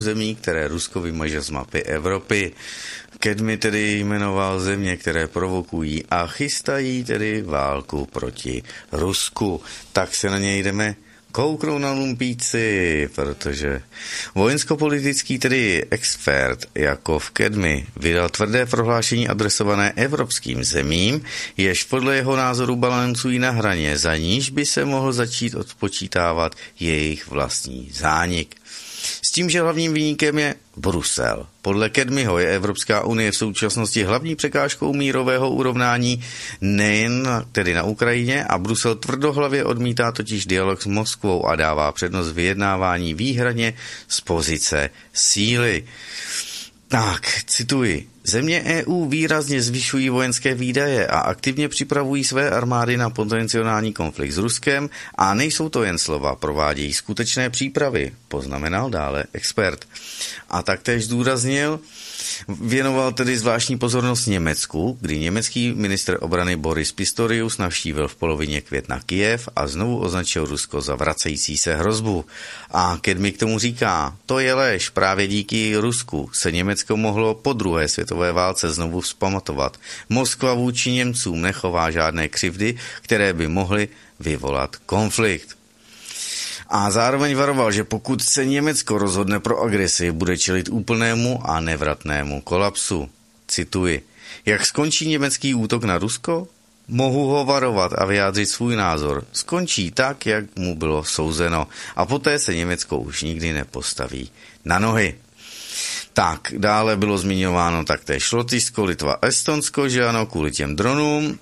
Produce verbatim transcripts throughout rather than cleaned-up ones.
zemí, které Rusko vymaže z mapy Evropy. Kedmi tedy jmenoval země, které provokují a chystají tedy válku proti Rusku. Tak se na něj jdeme kouknout na lumpíci, protože vojenskopolitický tedy expert Jakov Kedmi vydal tvrdé prohlášení adresované evropským zemím, jež podle jeho názoru balancují na hraně, za níž by se mohl začít odpočítávat jejich vlastní zánik. S tím, že hlavním viníkem je Brusel. Podle Kedmiho je Evropská unie v současnosti hlavní překážkou mírového urovnání nejen tedy na Ukrajině a Brusel tvrdohlavě odmítá totiž dialog s Moskvou a dává přednost vyjednávání výhradně z pozice síly. Tak, cituji. Země E U výrazně zvyšují vojenské výdaje a aktivně připravují své armády na potenciální konflikt s Ruskem a nejsou to jen slova, provádějí skutečné přípravy, poznamenal dále expert. A taktéž zdůraznil, věnoval tedy zvláštní pozornost Německu, kdy německý ministr obrany Boris Pistorius navštívil v polovině května Kyjev a znovu označil Rusko za vracející se hrozbu. A Kedmi k tomu říká, to je lež, právě díky Rusku se Německo mohlo po druhé světové válce znovu vzpamatovat. Moskva vůči Němcům nechová žádné křivdy, které by mohly vyvolat konflikt. A zároveň varoval, že pokud se Německo rozhodne pro agresi, bude čelit úplnému a nevratnému kolapsu. Cituji. Jak skončí německý útok na Rusko? Mohu ho varovat a vyjádřit svůj názor. Skončí tak, jak mu bylo souzeno. A poté se Německo už nikdy nepostaví na nohy. Tak, dále bylo zmiňováno taktéž Lotyšsko, Litva, Estonsko, že ano, kvůli těm dronům.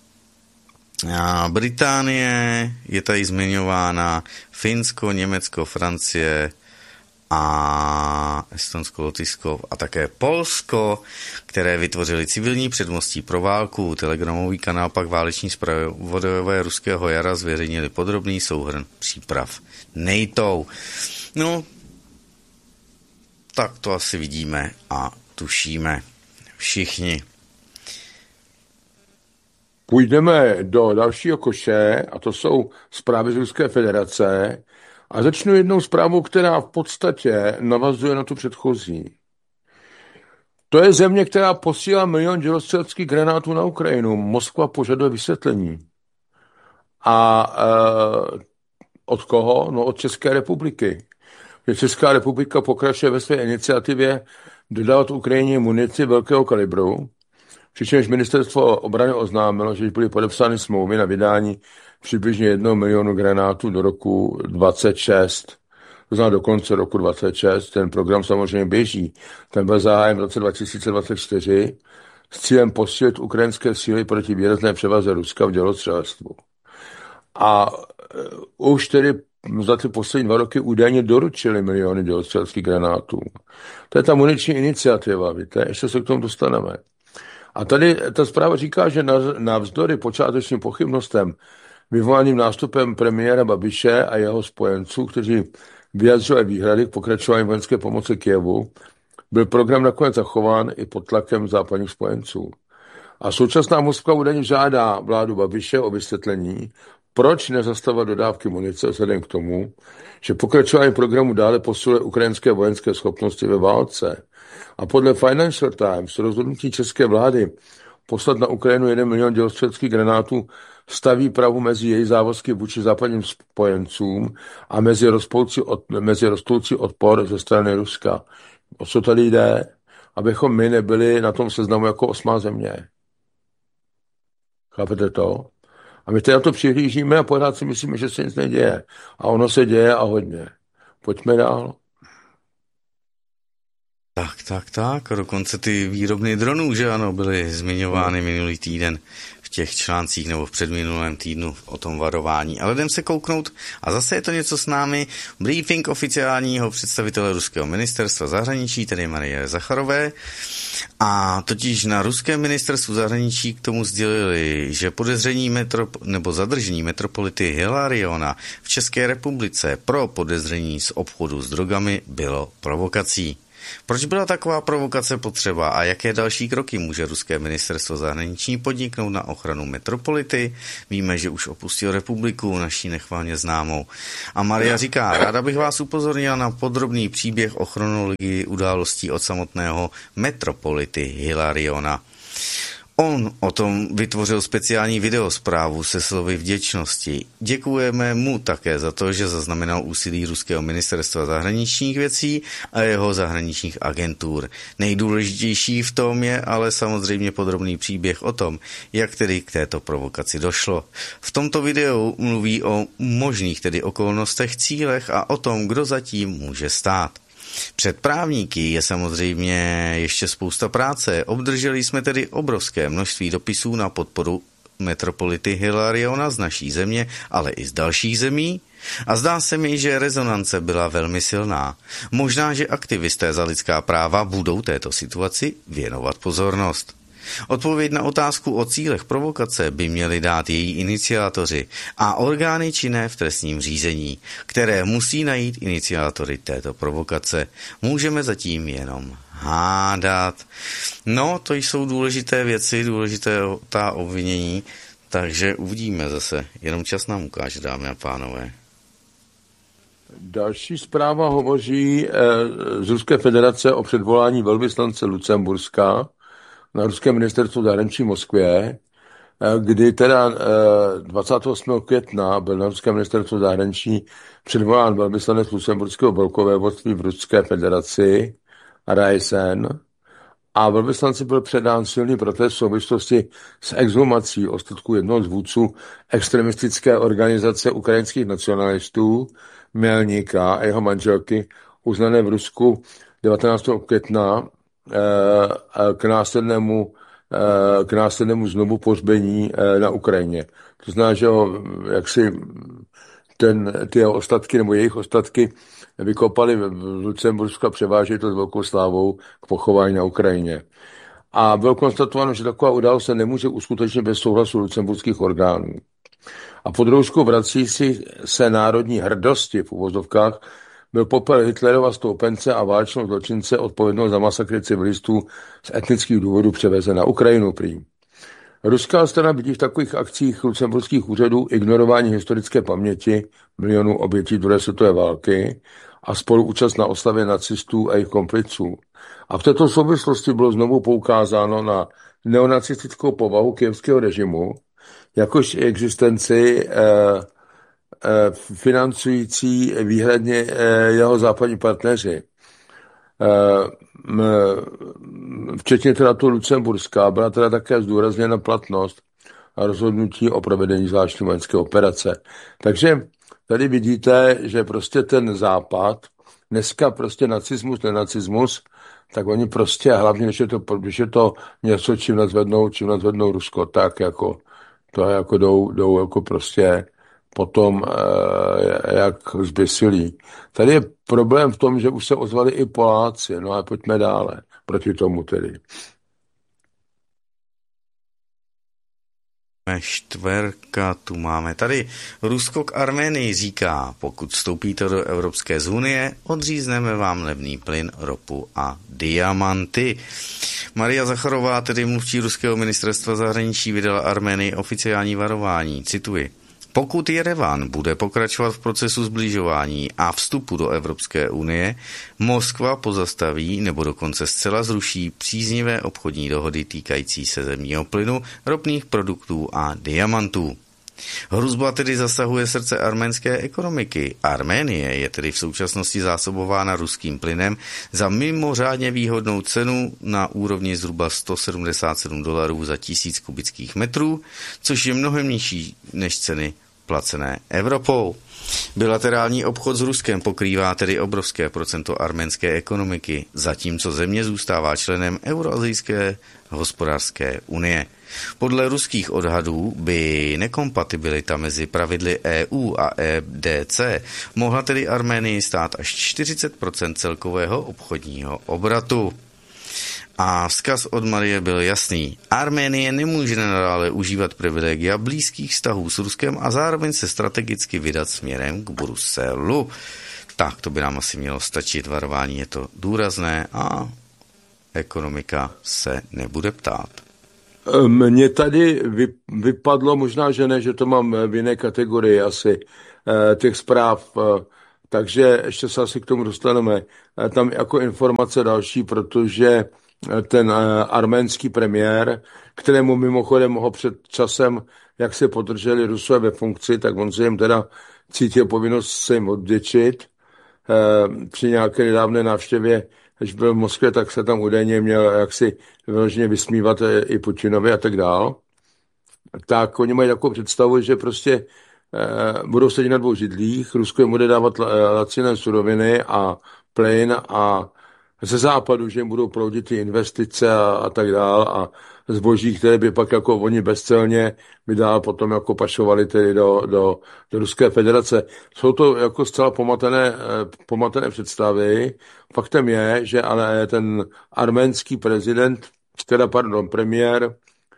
A Británie je tady zmiňována, Finsko, Německo, Francie a Estonsko, Lotyšsko a také Polsko, které vytvořili civilní předmostí pro válku. Telegramový kanál pak váleční zpravodajové ruského jara zveřejnili podrobný souhrn příprav NATO. No, tak to asi vidíme a tušíme všichni. Půjdeme do dalšího koše, a to jsou zprávy z Ruské federace. A začnu jednou zprávou, která v podstatě navazuje na tu předchozí. To je země, která posílá milion dělostřeleckých granátů na Ukrajinu. Moskva požaduje vysvětlení. A e, od koho? No od České republiky. Česká republika pokračuje ve své iniciativě dodávat Ukrajině munici velkého kalibru, přičemž ministerstvo obrany oznámilo, že byly podepsány smlouvy na vydání přibližně jednoho milionu granátů do roku dvacet šest. To znamená do konce roku dvacet šest. Ten program samozřejmě běží. Ten byl zahájen v roce dva tisíce dvacet čtyři s cílem posílit ukrajinské síly proti výrazné převaze Ruska v dělostřelectvu. A už tedy za ty poslední dva roky údajně doručili miliony dělostřeleckých granátů. To je ta muniční iniciativa, víte, ještě se k tomu dostaneme. A tady ta zpráva říká, že navzdory počátečním pochybnostem vyvolaným nástupem premiéra Babiše a jeho spojenců, kteří vyjadřovali výhrady k pokračování vojenské pomoci Kyjevu, byl program nakonec zachován i pod tlakem západních spojenců. A současná Moskva údajně žádá vládu Babiše o vysvětlení, proč nezastavovat dodávky munice vzhledem k tomu, že pokračování programu dále posiluje ukrajinské vojenské schopnosti ve válce. A podle Financial Times rozhodnutí české vlády poslat na Ukrajinu jeden milion dělostřeleckých granátů staví pravu mezi její závazky vůči západním spojencům a mezi rostoucí, od, mezi rostoucí odpor ze strany Ruska. O co tady jde? Abychom my nebyli na tom seznamu jako osmá země. Chápete to? A my teď na to přihlížíme a pořád si myslíme, že se nic neděje. A ono se děje a hodně. Pojďme dál. Tak, tak, tak. Dokonce ty výrobny dronů, že ano, byly zmiňovány minulý týden v těch článcích nebo v předminulém týdnu o tom varování. Ale jdem se kouknout a zase je to něco s námi. Briefing oficiálního představitele ruského ministerstva zahraničí, tedy Marie Zacharové. A totiž na ruském ministerstvu zahraničí k tomu sdělili, že podezření metrop- nebo zadržení metropolity Hilariona v České republice pro podezření z obchodu s drogami bylo provokací. Proč byla taková provokace potřeba a jaké další kroky může ruské ministerstvo zahraničí podniknout na ochranu metropolity? Víme, že už opustil republiku, naší nechvalně známou. A Maria říká, ráda bych vás upozornila na podrobný příběh o chronologii událostí od samotného metropolity Hilariona. On o tom vytvořil speciální videosprávu se slovy vděčnosti. Děkujeme mu také za to, že zaznamenal úsilí ruského ministerstva zahraničních věcí a jeho zahraničních agentur. Nejdůležitější v tom je ale samozřejmě podrobný příběh o tom, jak tedy k této provokaci došlo. V tomto videu mluví o možných tedy okolnostech, cílech a o tom, kdo zatím může stát. Před právníky je samozřejmě ještě spousta práce. Obdrželi jsme tedy obrovské množství dopisů na podporu metropolity Hilariona z naší země, ale i z dalších zemí. A zdá se mi, že rezonance byla velmi silná. Možná, že aktivisté za lidská práva budou této situaci věnovat pozornost. Odpověď na otázku o cílech provokace by měli dát její iniciátoři a orgány činné v trestním řízení, které musí najít iniciátory této provokace. Můžeme zatím jenom hádat. No, to jsou důležité věci, důležité ta obvinění, takže uvidíme zase. Jenom čas nám ukáže, dámy a pánové. Další zpráva hovoří eh, z Ruské federace o předvolání velvyslance Lucemburska na ruském ministerstvu zahraničí v Moskvě, kdy teda dvacátého osmého května byl na ruském ministerstvu zahraničí předvolán velvyslanec lucemburského velkovévodství v Ruské federaci Raisen a velvyslanci byl předán silný protest v souvislosti s exhumací ostatků jednoho z vůdců extremistické organizace ukrajinských nacionalistů Mělníka a jeho manželky uznané v Rusku devatenáctého května k následnému, k následnému znovu pohřbení na Ukrajině. To znamená, že ho, jak si ten, ty jeho ostatky nebo jejich ostatky vykopali v Lucembursku a převáželi to s velkou slávou k pochování na Ukrajině. A bylo konstatováno, že taková událost se nemůže uskutečnit bez souhlasu lucemburských orgánů. A pod rouškou vrací si se národní hrdosti v uvozovkách byl popel Hitlerova stoupence a válečného zločince odpovědného za masakry civilistů z etnických důvodů převezen na Ukrajinu prý. Ruská strana vidí v takových akcích lucemburských úřadů ignorování historické paměti milionů obětí druhé světové války a spoluúčast na oslavě nacistů a jejich kompliců. A v této souvislosti bylo znovu poukázáno na neonacistickou povahu kyjevského režimu, jakož i existenci eh, financující výhradně jeho západní partneři. Včetně teda tu Lucemburská byla teda také zdůrazněna platnost a rozhodnutí o provedení zvláštní vojenské operace. Takže tady vidíte, že prostě ten západ, dneska prostě nacismus, nenacismus, tak oni prostě, hlavně, když je to, když je to něco, čím nazvednou, čím nazvednou Rusko, tak jako to jako jdou, jdou jako prostě potom jak zběsilí. Tady je problém v tom, že už se ozvali i Poláci, no a pojďme dále proti tomu tedy. Čtverka tu máme. Tady Rusko k Arménii říká, pokud vstoupíte do Evropské unie, odřízneme vám levný plyn, ropu a diamanty. Maria Zacharová, tedy mluvčí ruského ministerstva zahraničí, vydala Arménii oficiální varování. Cituji. Pokud Jerevan bude pokračovat v procesu zbližování a vstupu do Evropské unie, Moskva pozastaví nebo dokonce zcela zruší příznivé obchodní dohody týkající se zemního plynu, ropných produktů a diamantů. Hrozba tedy zasahuje srdce arménské ekonomiky. Arménie je tedy v současnosti zásobována ruským plynem za mimořádně výhodnou cenu na úrovni zhruba sto sedmdesát sedm dolarů za tisíc kubických metrů, což je mnohem nižší než ceny placené Evropou. Bilaterální obchod s Ruskem pokrývá tedy obrovské procento arménské ekonomiky, zatímco země zůstává členem Euroazijské hospodářské unie. Podle ruských odhadů by nekompatibilita mezi pravidly E U a E D C mohla tedy Arménii stát až čtyřicet procent celkového obchodního obratu. A vzkaz od Marie byl jasný. Arménie nemůže nadále užívat privilegia blízkých vztahů s Ruskem a zároveň se strategicky vydat směrem k Bruselu. Tak, to by nám asi mělo stačit. Varování je to důrazné a ekonomika se nebude ptát. Mně tady vypadlo, možná, že ne, že to mám v jiné kategorii asi těch zpráv, takže ještě se asi k tomu dostaneme. Tam jako informace další, protože ten arménský premiér, kterému mimochodem ho před časem, jak se podrželi Rusové ve funkci, tak on se jim teda cítil povinnost se jim odděčit. Při nějaké nedávné návštěvě, když byl v Moskvě, tak se tam údajně měl jaksi vyloženě vysmívat i Putinovi a tak dál. Tak oni mají takovou představu, že prostě eh, budou sedět na dvou židlích, Rusko jim bude dávat laciné suroviny a plyn a ze západu, že jim budou proudit ty investice a, a tak dál a zboží, které by pak jako oni bezcelně by dál potom jako pašovali tedy do, do, do Ruské federace. Jsou to jako zcela pomatené, pomatené představy. Faktem je, že ale ten arménský prezident, teda pardon, premiér,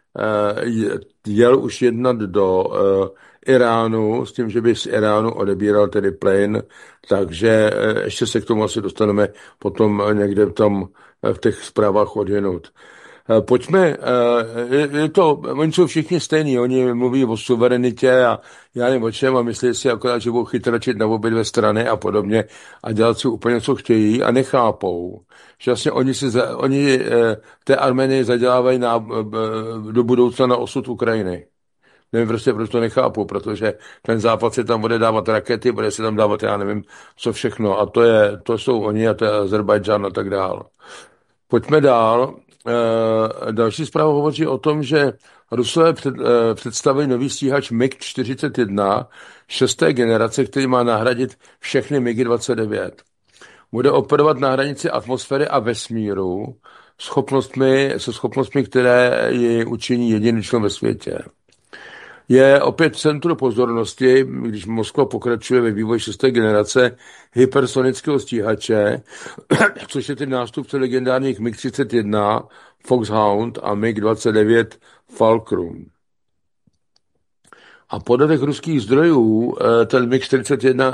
jel už jednat do Iránu s tím, že by z Iránu odebíral tedy plyn, takže ještě se k tomu asi dostaneme potom někde tam v těch zprávách odjenout. Pojďme, je to, oni jsou všichni stejní, oni mluví o suverenitě a já nevím o čem a myslí si akorát, že budou chytračit na obě dvě strany a podobně a dělat si úplně, co chtějí a nechápou, že vlastně oni, si, oni v té Armenii zadělávají na, do budoucna na osud Ukrajiny. Nevím prostě, proč to nechápu, protože ten západ si tam bude dávat rakety, bude si tam dávat, já nevím, co všechno a to, je, to jsou oni a to je Azerbajdžán a tak dál. Pojďme dál. E, další zpráva hovoří o tom, že Rusové před, e, představují nový stíhač MiG čtyřicet jedna šesté generace, který má nahradit všechny MiGy dvacet devět. Bude operovat na hranici atmosféry a vesmíru schopnostmi, se schopnostmi, které ji učiní jedinečnou ve světě. Je opět centru pozornosti, když Moskva pokračuje ve vývoji šesté generace hypersonického stíhače, což je ten nástupce legendárních MiG třicet jedna, Foxhound a MiG dvacet devět Fulcrum. A podle těch ruských zdrojů ten MiG čtyřicet jedna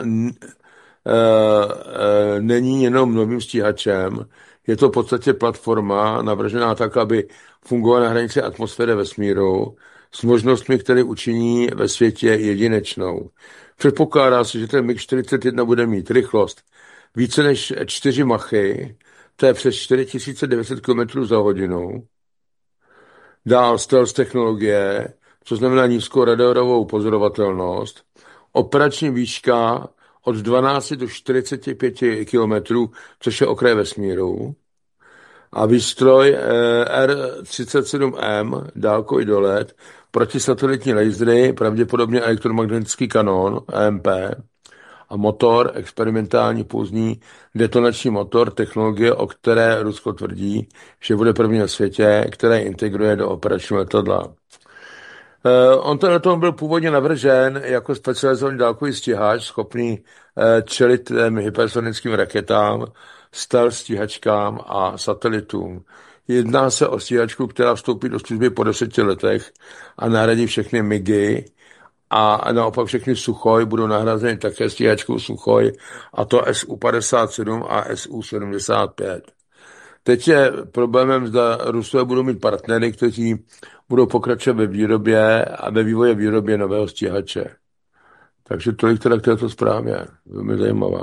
není jenom novým stíhačem, je to v podstatě platforma navržená tak, aby fungovala na hranici atmosféry vesmíru, s možnostmi, které učiní ve světě jedinečnou. Předpokládá se, že ten MiG čtyřicet jedna bude mít rychlost více než čtyři machy, to je přes čtyři tisíce devět set kilometrů za hodinu. Dál stealth technologie, co znamená nízkou radarovou pozorovatelnost, operační výška od dvanáct do čtyřicet pět kilometrů, což je okraj vesmíru. A výstroj R třicet sedm M, dálkový dolet, protisatelitní lasery, pravděpodobně elektromagnetický kanon, E M P, a motor, experimentální pulzní detonační motor, technologie, o které Rusko tvrdí, že bude první na světě, které integruje do operačního letadla. On ten leton byl původně navržen jako specializovaný dálkový stíhač, schopný čelit hypersonickým raketám, stealth stíhačkám a satelitům. Jedná se o stíhačku, která vstoupí do služby po deseti letech a nahradí všechny MiGy a naopak všechny Suchoj budou nahrazeny také stíhačkou Suchoj, a to S U padesát sedm a S U sedmdesát pět. Teď je problémem, zda Rusové budou mít partnery, kteří budou pokračovat ve výrobě a ve vývoji výrobě nového stíhače. Takže tolik teda k této zprávě. Velmi zajímavá.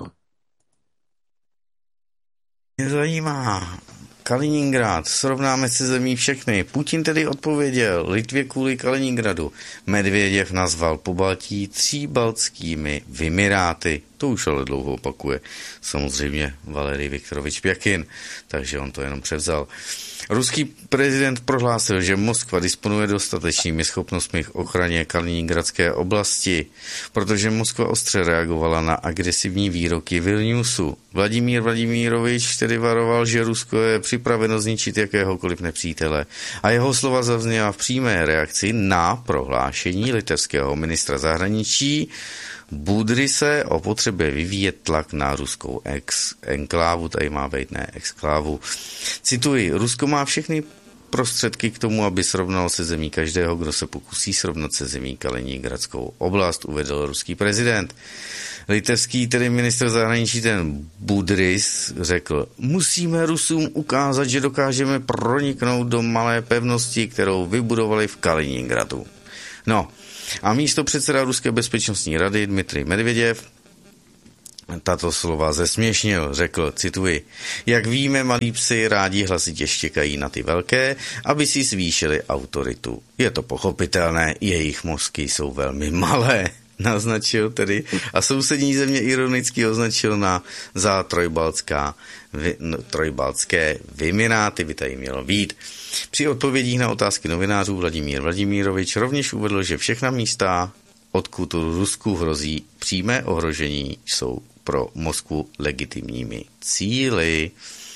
Mě zajímá. Kaliningrad, srovnáme se zemí všechny. Putin tedy odpověděl Litvě kvůli Kaliningradu. Medvěděv nazval Pobaltí tříbaltskými Vymiráty. To už ale dlouho opakuje. Samozřejmě Valerij Viktorovič Pjakin, takže on to jenom převzal. Ruský prezident prohlásil, že Moskva disponuje dostatečnými schopnostmi k ochraně Kaliningradské oblasti, protože Moskva ostře reagovala na agresivní výroky Vilniusu. Vladimír Vladimírovič tedy varoval, že Rusko je připraveno zničit jakéhokoliv nepřítele, a jeho slova zazněla v přímé reakci na prohlášení litevského ministra zahraničí Budryse o potřebě vyvíjet tlak na ruskou ex- enklávu, tady má být ne exklávu. Cituji, Rusko má všechny prostředky k tomu, aby srovnal se zemí každého, kdo se pokusí srovnat se zemí Kaliningradskou oblast, uvedl ruský prezident. Litevský, tedy ministr zahraničí, ten Budrys, řekl, musíme Rusům ukázat, že dokážeme proniknout do malé pevnosti, kterou vybudovali v Kaliningradu. No, a místo předseda Ruské bezpečnostní rady Dmitrij Medvěděv tato slova zesměšnil, řekl, cituji, jak víme, malí psi rádi hlasitě štěkají na ty velké, aby si zvýšili autoritu. Je to pochopitelné, jejich mozky jsou velmi malé, naznačil tedy a sousední země ironicky označil na za trojbaltská, vy, no, trojbaltské vymiráty, by tady mělo být. Při odpovědích na otázky novinářů Vladimír Vladimírovič rovněž uvedl, že všechna místa, odkud Rusku hrozí přímé ohrožení, jsou pro Moskvu legitimními cíli.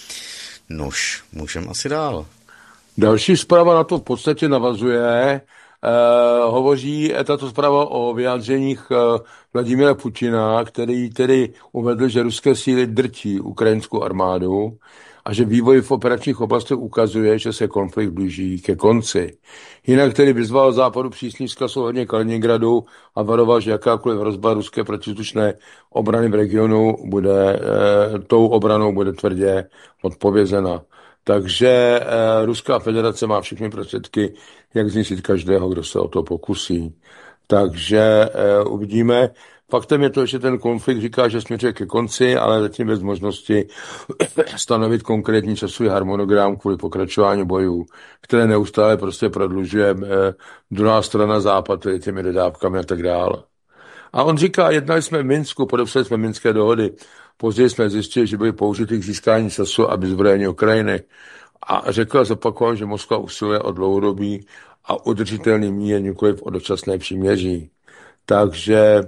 Nož, můžeme asi dál. Další zpráva na to v podstatě navazuje. Eh, hovoří tato zpráva o vyjádřeních eh, Vladimira Putina, který tedy uvedl, že ruské síly drtí ukrajinskou armádu a že vývoj v operačních oblastech ukazuje, že se konflikt blíží ke konci. Jinak tedy vyzval západu přísný vzkaz ohledně Kaliningradu a varoval, že jakákoliv hrozba ruské protivzdušné obrany v regionu bude, eh, tou obranou bude tvrdě odpovězena. Takže eh, Ruská federace má všechny prostředky, jak zničit každého, kdo se o to pokusí. Takže eh, uvidíme. Faktem je to, že ten konflikt říká, že směřuje ke konci, ale zatím bez možnosti stanovit konkrétní časový harmonogram kvůli pokračování bojů, které neustále prostě prodlužuje eh, druhá strana západ, tedy těmi dodávkami a tak dále. A on říká, jednali jsme v Minsku, podepsali jsme minské dohody. Později jsme zjistili, že byly použity k získání času a vyzbrojení Ukrajiny. A řekl a zopakoval, že Moskva usiluje o dlouhodobý a udržitelný mír, nikoliv o dočasné příměří. Takže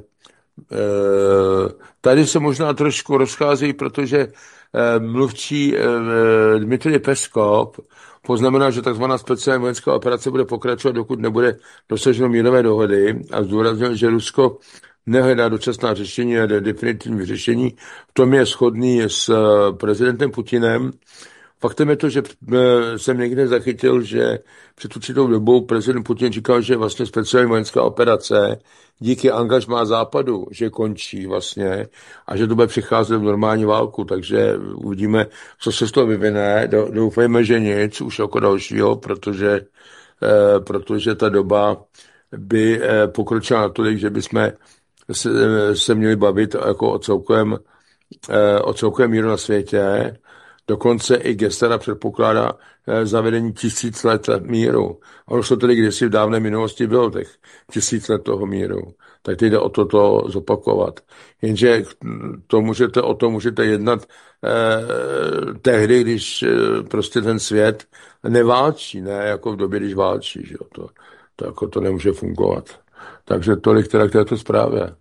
tady se možná trošku rozchází, protože mluvčí Dmitrij Peskov poznamenal, že tzv. Speciální vojenská operace bude pokračovat, dokud nebude dosaženo mírové dohody a zdůraznil, že Rusko nehledá dočasná řešení a definitivní řešení. V tom je shodný s prezidentem Putinem. Faktem je to, že jsem někde zachytil, že před určitou dobou prezident Putin říkal, že vlastně speciální vojenská operace díky angažmá západu, že končí vlastně a že to bude přicházet v normální válku, takže uvidíme, co se z toho vyvine. Doufejme, že nic, už jako dalšího, protože, eh, protože ta doba by eh, pokročila natolik, že bychom se, se měli bavit jako o celkovém, eh, o celkovém míru na světě. Dokonce i Gestara předpokládá eh, zavedení tisíc let míru. A už to tedy kdysi v dávné minulosti bylo těch tisíc let toho míru. Tak teď jde o to, to zopakovat. Jenže to můžete, o to můžete jednat eh, tehdy, když eh, prostě ten svět neválčí, ne jako v době, když válčí. Že? To, to, jako to nemůže fungovat. Takže tolik teda k této zprávě.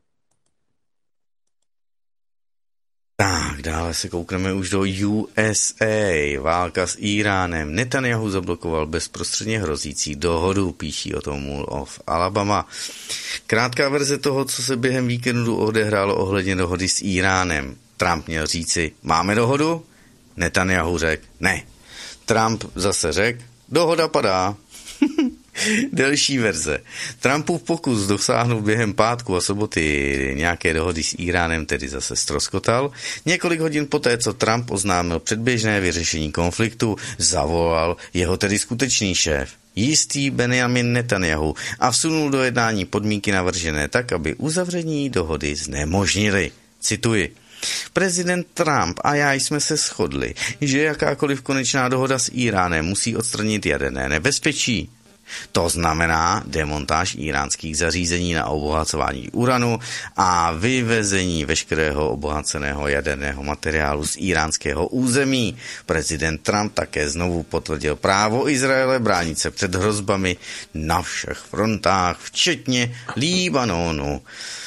Tak, dále se koukneme už do U S A. Válka s Iránem. Netanyahu zablokoval bezprostředně hrozící dohodu, píší o tom Mule of Alabama. Krátká verze toho, co se během víkendu odehrálo ohledně dohody s Iránem. Trump měl říci, máme dohodu? Netanyahu řekl, ne. Trump zase řekl, dohoda padá. Delší verze. Trumpův pokus dosáhnout během pátku a soboty nějaké dohody s Iránem tedy zase ztroskotal. Několik hodin poté, co Trump oznámil předběžné vyřešení konfliktu, zavolal jeho tedy skutečný šéf, jistý Benjamin Netanyahu, a vsunul do jednání podmínky navržené tak, aby uzavření dohody znemožnili. Cituji. Prezident Trump a já jsme se shodli, že jakákoliv konečná dohoda s Iránem musí odstranit jaderné nebezpečí. To znamená demontáž iránských zařízení na obohacování uranu a vyvezení veškerého obohaceného jaderného materiálu z iránského území. Prezident Trump také znovu potvrdil právo Izraele bránit se před hrozbami na všech frontách, včetně Líbanonu.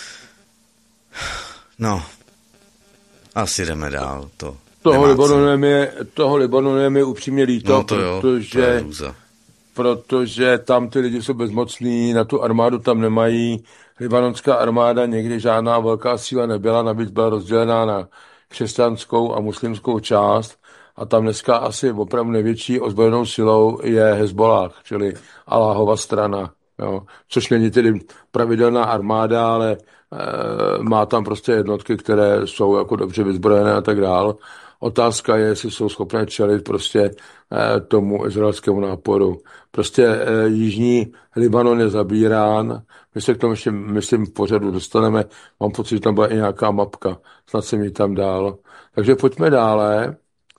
No, asi jdeme dál. To toho Libanonu je, toho Libanonu je mi upřímně líto, no to jo, protože... protože tam ty lidi jsou bezmocní, na tu armádu tam nemají. Libanonská armáda někdy žádná velká síla nebyla, navíc byla rozdělená na křesťanskou a muslimskou část a tam dneska asi opravdu největší ozbrojenou silou je Hezbollah, čili Alláhova strana. Jo. Což není tedy pravidelná armáda, ale e, má tam prostě jednotky, které jsou jako dobře vyzbrojené a tak dál. Otázka je, jestli jsou schopné čelit prostě e, tomu izraelskému náporu. Prostě e, jižní Libanon je zabírán. My se k tomu ještě, myslím, v pořadu dostaneme. Mám pocit, že tam byla i nějaká mapka. Snad jsem ji tam dal. Takže pojďme dále.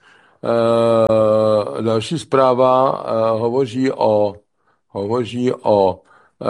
E, další zpráva e, hovoří o hovoří o e,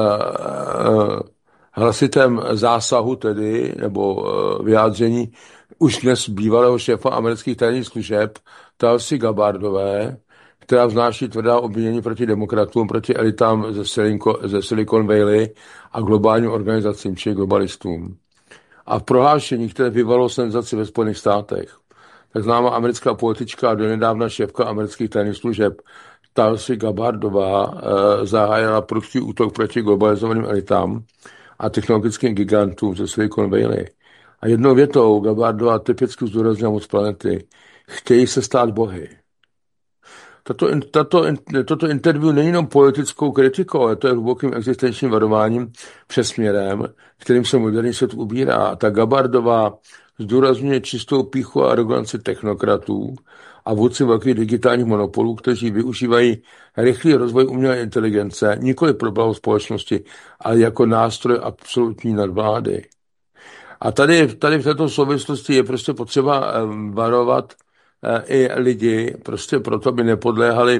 hlasitém zásahu tedy, nebo e, vyjádření už dnes bývalého šéfa amerických tajných služeb Tulsi Gabbardové, která vznáší tvrdá obvinění proti demokratům, proti elitám ze, Silicon, ze Silicon Valley a globálním organizacím, či globalistům. A v prohlášení, které vyvolalo senzaci ve Spojených státech, tak známá americká politička a donedávna šéfka amerických tajných služeb Tulsi Gabbardová e, zahájila prudký útok proti globalizovaným elitám a technologickým gigantům ze Silicon Valley. A jednou větou Gabbardová typicky zdůraznila moc planety. Chtějí se stát bohy. Tato, tato, toto interview není jenom politickou kritikou, ale to je hlubokým existenčním varováním před směrem, kterým se moderní svět ubírá. A ta Gabbardová zdůrazňuje čistou pýchu a aroganci technokratů a vůdci velkých digitálních monopolů, kteří využívají rychlý rozvoj umělé inteligence nikoli pro blaho společnosti, ale jako nástroj absolutní nadvlády. A tady, tady v této souvislosti je prostě potřeba varovat i lidi, prostě proto, aby nepodléhali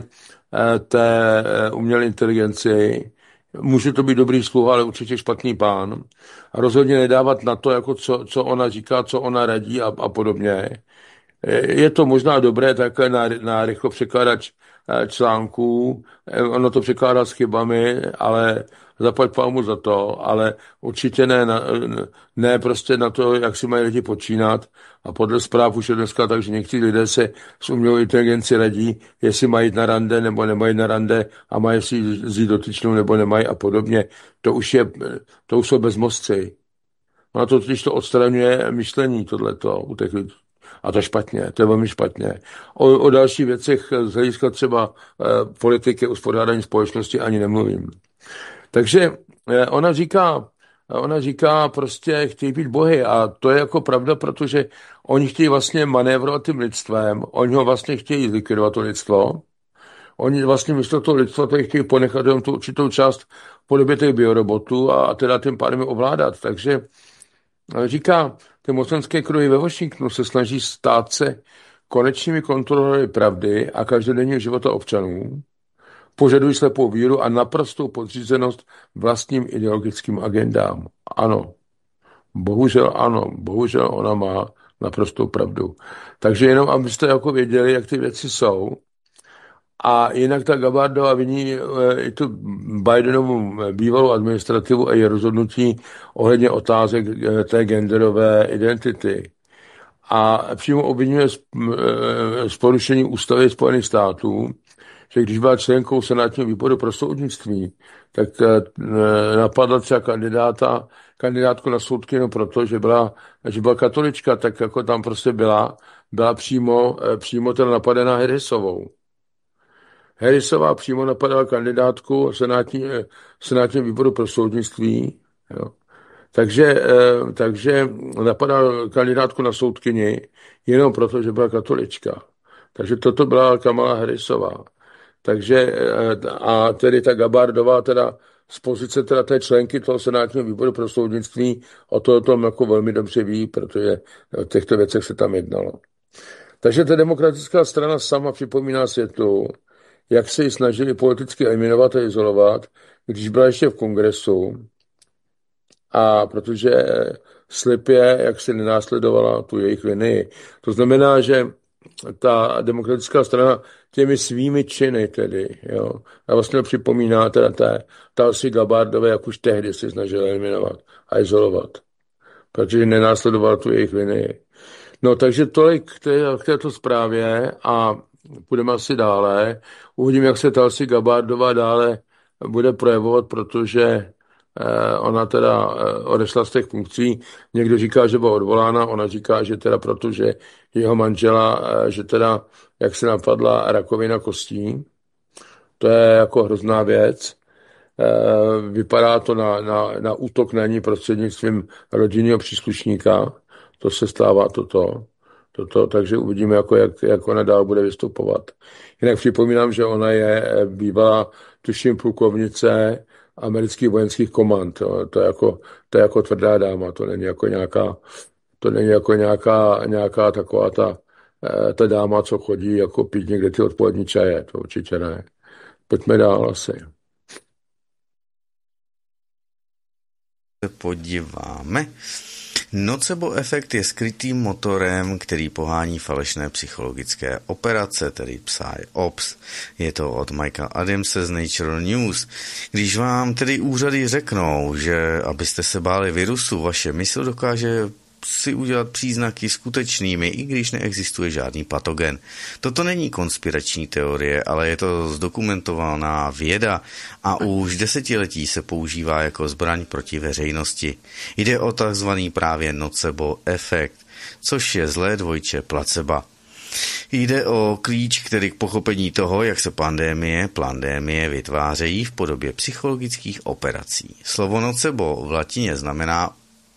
té umělé inteligenci. Může to být dobrý sluha, ale určitě špatný pán. A rozhodně nedávat na to, jako co, co ona říká, co ona radí a, a podobně. Je to možná dobré také na, na rychlo překladač článků. Ono to překládá s chybami, ale zaplať pámu za to, ale určitě ne, ne prostě na to, jak si mají lidi počínat. A podle zpráv už je dneska tak, že někteří lidé se s umělou inteligenci radí, jestli mají jít na rande nebo nemají na rande a mají si jít dotyčnou nebo nemají a podobně. To už, je, to už jsou bezmozci. Ono to totiž to odstraňuje myšlení tohleto u těch lidí. A to je špatně, to je velmi špatně. O, o dalších věcech z hlediska třeba eh, politiky, uspořádání společnosti ani nemluvím. Takže eh, ona říká, ona říká prostě chtějí být bohy a to je jako pravda, protože oni chtějí vlastně manévrovat tím lidstvem, oni ho vlastně chtějí zlikvidovat to lidstvo, oni vlastně místo toho lidstva tady chtějí ponechat jenom tu určitou část v podobě těch biorobotů a, a teda tím pádem ovládat. Takže říká, ty mocenské kruhy ve Washingtonu se snaží stát se konečnými kontrolory pravdy a každodenního života občanů, požadují slepou víru a naprostou podřízenost vlastním ideologickým agendám. Ano, bohužel ano, bohužel ona má naprostou pravdu. Takže jenom, abyste jako věděli, jak ty věci jsou. A jinak ta Gabbardová viní i tu Bidenovu bývalou administrativu a její rozhodnutí ohledně otázek té genderové identity. A přímo obvinuje z porušení ústavy Spojených států, že když byla členkou senátního výboru pro soudnictví, tak napadla třeba kandidáta, kandidátku na soudkyni proto, že byla, že byla katolička, tak jako tam prostě byla, byla přímo, přímo teda napadená Harrisovou. Harrisová přímo napadala kandidátku senátní, senátního výboru pro soudnictví, jo. Takže, takže napadala kandidátku na soudkyni jenom proto, že byla katolička. Takže toto byla Kamala Harrisová. Takže a tedy ta Gabbardová teda z pozice teda té členky toho senátního výboru pro soudnictví o to o tom jako velmi dobře ví, protože o těchto věcech se tam jednalo. Takže ta demokratická strana sama připomíná světu, jak se ji snažili politicky eliminovat a izolovat, když byla ještě v kongresu a protože slepě, jak se nenásledovala tu jejich linii. To znamená, že ta demokratická strana těmi svými činy tedy, jo, a vlastně připomíná teda té Tulsi Gabbardové, jak už tehdy se snažili eliminovat a izolovat, protože nenásledovala tu jejich linii. No, takže tolik k, té, k této zprávě a půjdeme asi dále. Uvidím, jak se Tulsi Gabbardová dále bude projevovat, protože Ona teda odešla z těch funkcí. Někdo říká, že byla odvolána, ona říká, že teda protože jeho manžela, že teda, jak se napadla rakovina kostí, to je jako hrozná věc. Vypadá to na, na, na útok na ní prostřednictvím rodinného příslušníka. To se stává toto. toto takže uvidíme, jako jak, jak ona dál bude vystupovat. Jinak připomínám, že ona je bývalá, tuším, plukovnice amerických vojenských komand. To, to, je jako, to je jako tvrdá dáma, to není jako nějaká, to není jako nějaká, nějaká taková ta, ta dáma, co chodí jako pít někde ty odpolední čaje. To určitě ne. Pojďme dál asi. Podíváme. Nocebo efekt je skrytým motorem, který pohání falešné psychologické operace, tedy PsyOps. Je to od Michaela Adamse z Nature News. Když vám tedy úřady řeknou, že abyste se báli virusu, vaše mysl dokáže si udělat příznaky skutečnými, i když neexistuje žádný patogen. Toto není konspirační teorie, ale je to zdokumentovaná věda a už desetiletí se používá jako zbraň proti veřejnosti. Jde o takzvaný právě nocebo efekt, což je zlé dvojče placebo. Jde o klíč, který k pochopení toho, jak se pandémie, plandémie vytvářejí v podobě psychologických operací. Slovo nocebo v latině znamená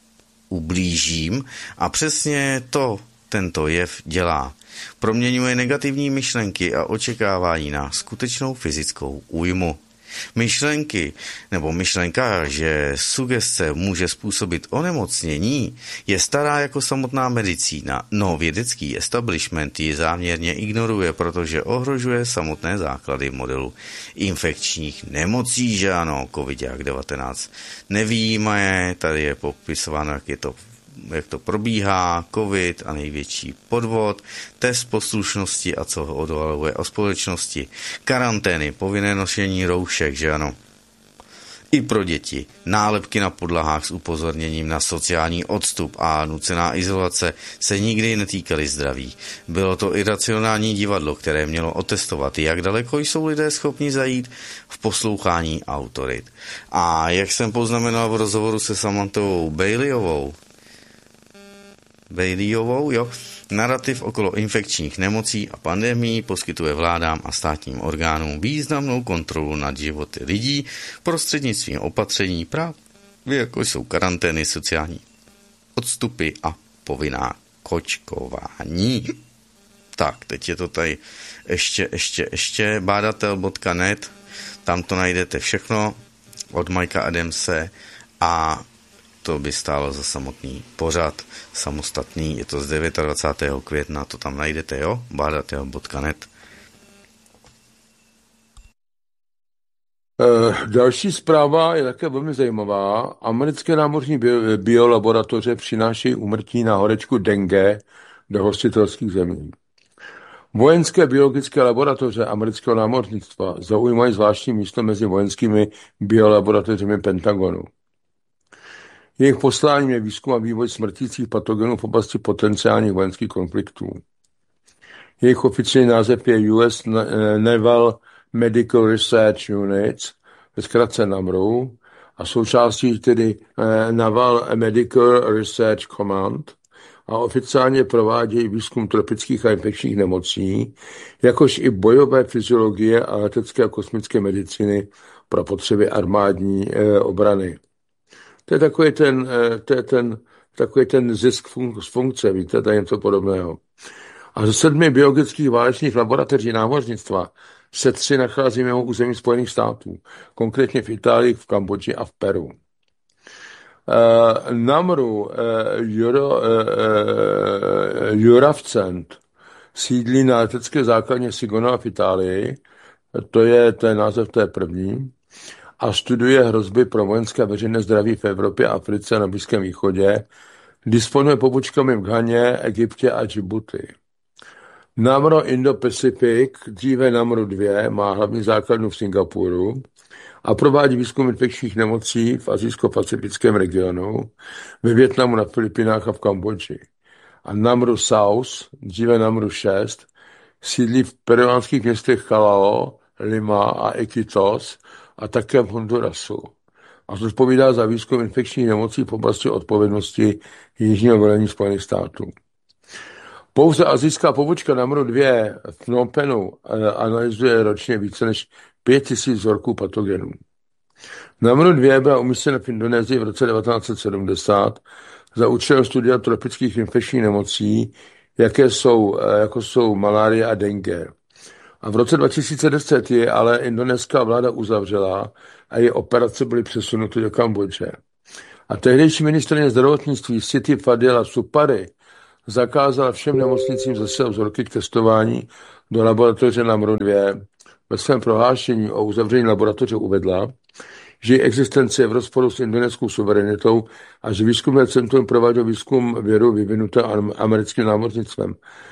ublížím a přesně to tento jev dělá. Proměňuje negativní myšlenky a očekávání na skutečnou fyzickou újmu. Myšlenky nebo myšlenka, že sugestce může způsobit onemocnění, je stará jako samotná medicína, no vědecký establishment ji záměrně ignoruje, protože ohrožuje samotné základy modelu infekčních nemocí, že ano, covid devatenáct nevíme, tady je popisováno, jak je to jak to probíhá, covid a největší podvod, test poslušnosti a co ho odvaluje o společnosti, karantény, povinné nošení roušek, že ano. I pro děti, nálepky na podlahách s upozorněním na sociální odstup a nucená izolace se nikdy netýkaly zdraví. Bylo to iracionální divadlo, které mělo otestovat, jak daleko jsou lidé schopni zajít v poslouchání autorit. A jak jsem poznamenal v rozhovoru se Samantou Baileyovou, Baileyovou, jo. Narrativ okolo infekčních nemocí a pandemií poskytuje vládám a státním orgánům významnou kontrolu nad životy lidí prostřednictvím opatření právě jako jsou karantény, sociální odstupy a povinná kočkování. Tak, teď je to tady ještě, ještě, ještě bádatel tečka net, tam to najdete všechno od Mikea Adamse a to by stálo za samotný pořad, samostatný, je to z dvacátého devátého května, to tam najdete, jo, bádatel tečka net. Uh, další zpráva je také velmi zajímavá. Americké námořní bio, biolaboratoře přinášejí úmrtí na horečku dengue do hostitelských zemí. Vojenské biologické laboratoře amerického námořnictva zaujímají zvláštní místo mezi vojenskými biolaboratořemi Pentagonu. Jejich posláním je výzkum a vývoj smrtících patogenů v oblasti potenciálních vojenských konfliktů. Jejich oficiální název je U S Naval Medical Research Units, ve zkratce NAMRU, a součástí tedy Naval Medical Research Command a oficiálně provádějí výzkum tropických a infekčních nemocí, jakož i bojové fyziologie a letecké a kosmické medicíny pro potřeby armádní obrany. To je takový ten, to je ten, takový ten zisk fun- z funkce, víte, to je něco podobného. A ze sedmi biologických válečných laboratoří námořnictva se tři nachází mimo území Spojených států, konkrétně v Itálii, v Kambodži a v Peru. Uh, NAMRU uh, Euro, uh, Juravcent sídlí na letecké základně Sigonella v Itálii, to je, to je název té první, a studuje hrozby pro vojenské a veřejné zdraví v Evropě, Africe a na Blízkém východě. Disponuje pobočkami v Ghaně, Egyptě a Džibuti. NAMRO Indo-Pacific, dříve NAMRO dva, má hlavní základnu v Singapuru a provádí výzkum infekčních nemocí v azijsko-pacifickém regionu, ve Vietnamu, na Filipinách a v Kambodži. A NAMRO South, dříve NAMRO šest, sídlí v peruánských městech Callao, Lima a Iquitos a také v Hondurasu. a zodpovídá za výzkum infekčních nemocí v oblasti odpovědnosti Jižního velení Spojených států. Pouze asijská pobočka na M R O dva v Phnom Penhu analyzuje ročně více než pět tisíc vzorků patogenů. Na M R O dva byla umístěna v Indonésii v roce devatenáct set sedmdesát za účelem studia tropických infekčních nemocí, jaké jsou, jako jsou malárie a dengue. A v roce dva tisíce deset je ale indonéská vláda uzavřela a její operace byly přesunuty do Kambodže. A tehdejší ministryně zdravotnictví Siti Fadila Supari zakázala všem nemocnicím zasílat vzorky k testování do laboratoře na M R O dva. Ve svém prohlášení o uzavření laboratoře uvedla, že její existence je v rozporu s indonéskou suverenitou a že výzkumné centrum provádí výzkum věru vyvinuté americkým námořnictvem.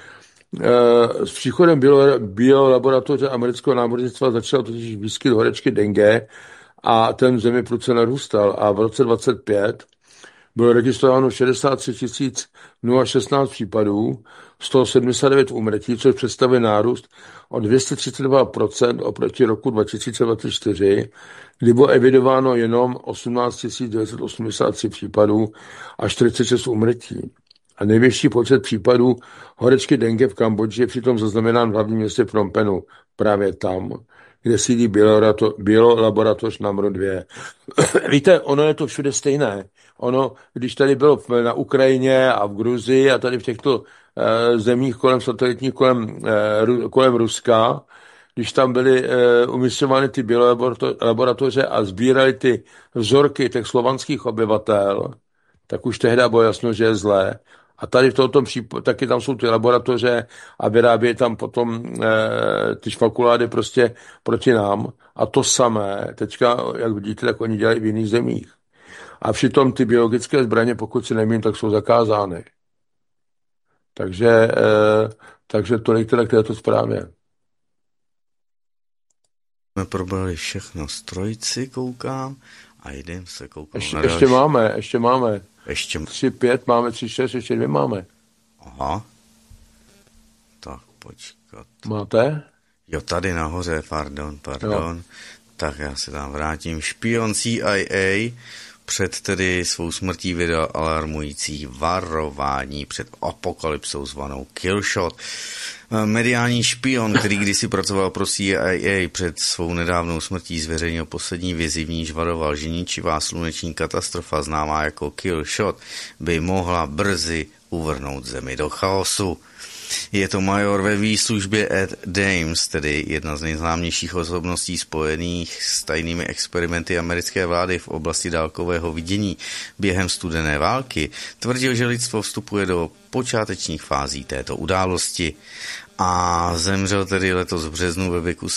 S příchodem biolaboratoře amerického námořnictva začal totiž výskyt horečky dengue a ten v zemi prudce narůstal a v roce dvacet pět bylo registrováno šedesát tři tisíc šestnáct případů, sto sedmdesát devět úmrtí, což představuje nárůst o dvě stě třicet dva procent oproti roku dva tisíce dvacet čtyři, kdy bylo evidováno jenom osmnáct tisíc devět set osmdesát tři případů a čtyřicet šest úmrtí. A největší počet případů horečky dengue v Kambodži je přitom zaznamenán v hlavním městě Phnom Penhu, právě tam, kde sídlí biolaboratoř na M R O dva. Víte, ono je to všude stejné. Ono, když tady bylo na Ukrajině a v Gruzii a tady v těchto uh, zemích kolem satelitních, kolem, uh, kolem Ruska, když tam byly uh, umisťovány ty biolaboratoře a sbírali ty vzorky těch slovanských obyvatel, tak už tehdy bylo jasno, že je zlé. A tady v tomto případě taky tam jsou ty laboratoře a vyrábějí tam potom e, ty špakulády prostě proti nám. A to samé, teďka, jak vidíte, tak oni dělají v jiných zemích. A přitom ty biologické zbraně, pokud si nemím, tak jsou zakázány. Takže, e, takže tolik teda k této zprávě. Jsme probrali všechno z trojici, koukám, a jdem se koukám ještě, na ještě máme, ještě máme. Ještě... Tři, pět, máme tři, šest, ještě dvě máme. Aha. Tak, počkat. Máte? Jo, tady nahoře, pardon, pardon. Jo. Tak já se tam vrátím. Špion C I A před tedy svou smrtí vydal alarmující varování před apokalypsou zvanou Killshot. Mediální špion, který kdysi pracoval pro C I A, před svou nedávnou smrtí zveřejnil poslední vizi, v níž varoval, že ničivá sluneční katastrofa známá jako Killshot by mohla brzy uvrhnout zemi do chaosu. Je to major ve výslužbě Ed Dames, tedy jedna z nejznámějších osobností spojených s tajnými experimenty americké vlády v oblasti dálkového vidění během studené války. Tvrdil, že lidstvo vstupuje do počátečních fází této události a zemřel tedy letos v březnu ve věku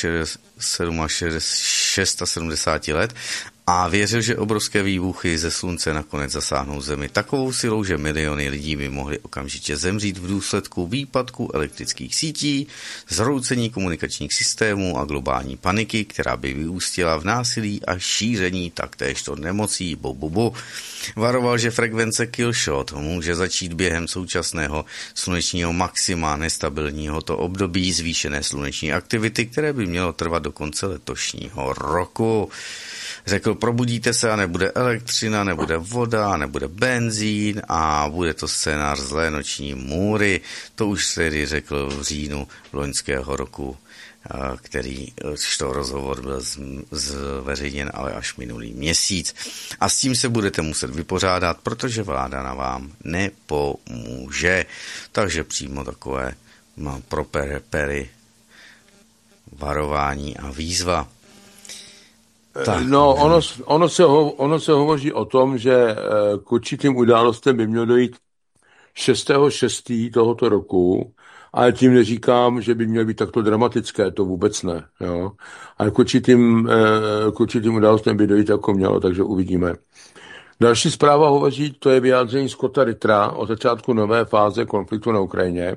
sedmdesát let a věřil, že obrovské výbuchy ze slunce nakonec zasáhnou zemi takovou silou, že miliony lidí by mohly okamžitě zemřít v důsledku výpadku elektrických sítí, zhroucení komunikačních systémů a globální paniky, která by vyústila v násilí a šíření taktéžto nemocí. Bu, bu, bu. Varoval, že frekvence Killshot může začít během současného slunečního maxima nestabilního to období zvýšené sluneční aktivity, které by mělo trvat do konce letošního roku. Řekl, probudíte se a nebude elektřina, nebude voda, nebude benzín a bude to scénář zlé noční můry. To už tedy řekl v říjnu loňského roku, který to rozhovor byl zveřejněn ale až minulý měsíc. A s tím se budete muset vypořádat, protože vláda na vám nepomůže. Takže přímo takové mám pro pery varování a výzva. Tak. No, ono, ono, se ho, ono se hovoří o tom, že k určitým událostem by mělo dojít šestého šestého tohoto roku, ale tím neříkám, že by mělo být takto dramatické, to vůbec ne. Jo? Ale k určitým, k určitým událostem by dojít jako mělo, takže uvidíme. Další zpráva hovoří, to je vyjádření Scotta Rittera o začátku nové fáze konfliktu na Ukrajině.